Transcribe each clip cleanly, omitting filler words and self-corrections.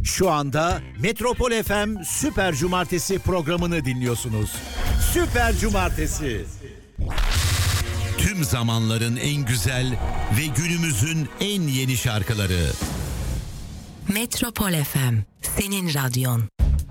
Şu anda Metropol FM Süper Cumartesi programını dinliyorsunuz. Süper Cumartesi. Tüm zamanların en güzel ve günümüzün en yeni şarkıları. Metropol FM, senin radyon.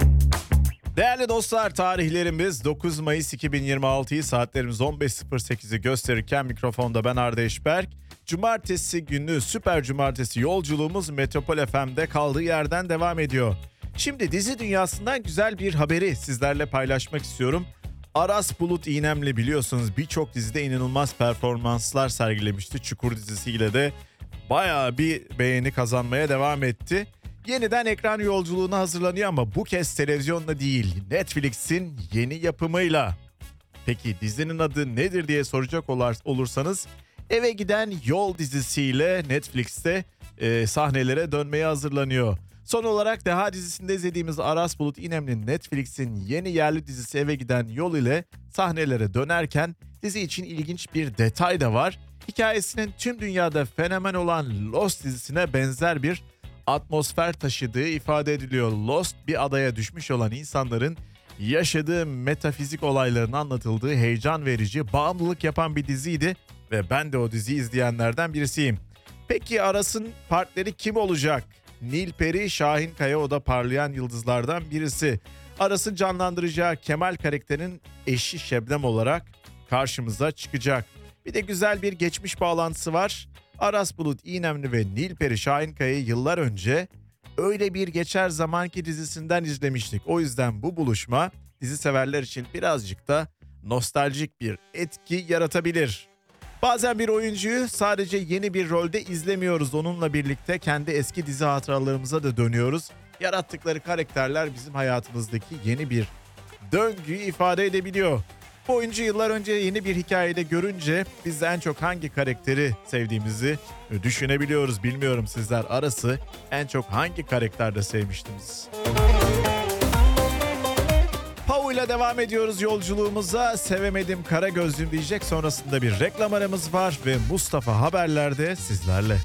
Değerli dostlar, tarihlerimiz 9 Mayıs 2026'yı, saatlerimiz 15.08'i gösterirken mikrofonda ben Arda Eşberk. Cumartesi günü Süper Cumartesi yolculuğumuz Metropol FM'de kaldığı yerden devam ediyor. Şimdi dizi dünyasından güzel bir haberi sizlerle paylaşmak istiyorum. Aras Bulut İynemli biliyorsunuz birçok dizide inanılmaz performanslar sergilemişti. Çukur dizisiyle de bayağı bir beğeni kazanmaya devam etti. Yeniden ekran yolculuğuna hazırlanıyor ama bu kez televizyonla değil, Netflix'in yeni yapımıyla. Peki dizinin adı nedir diye soracak olursanız, Eve Giden Yol dizisiyle Netflix'te sahnelere dönmeye hazırlanıyor. Son olarak Deha dizisinde izlediğimiz Aras Bulut İynemli'nin Netflix'in yeni yerli dizisi Eve Giden Yol ile sahnelere dönerken dizi için ilginç bir detay da var. Hikayesinin tüm dünyada fenomen olan Lost dizisine benzer bir atmosfer taşıdığı ifade ediliyor. Lost, bir adaya düşmüş olan insanların yaşadığı metafizik olayların anlatıldığı heyecan verici, bağımlılık yapan bir diziydi ve ben de o diziyi izleyenlerden birisiyim. Peki Aras'ın partneri kim olacak? Nilperi Şahinkaya, o da parlayan yıldızlardan birisi. Aras'ın canlandıracağı Kemal karakterinin eşi Şebnem olarak karşımıza çıkacak. Bir de güzel bir geçmiş bağlantısı var. Aras Bulut İynemli ve Nilperi Şahinkaya'yı yıllar önce Öyle Bir Geçer Zamanki dizisinden izlemiştik. O yüzden bu buluşma dizi severler için birazcık da nostaljik bir etki yaratabilir. Bazen bir oyuncuyu sadece yeni bir rolde izlemiyoruz. Onunla birlikte kendi eski dizi hatıralarımıza da dönüyoruz. Yarattıkları karakterler bizim hayatımızdaki yeni bir döngüyü ifade edebiliyor. Bu oyuncu yıllar önce yeni bir hikayede görünce biz de en çok hangi karakteri sevdiğimizi düşünebiliyoruz. Bilmiyorum, sizler Aras'ı en çok hangi karakterde sevmiştiniz? Pau ile devam ediyoruz yolculuğumuza. Sevemedim kara gözlüm diyecek, sonrasında bir reklam aramız var ve Mustafa Haberler'de sizlerle.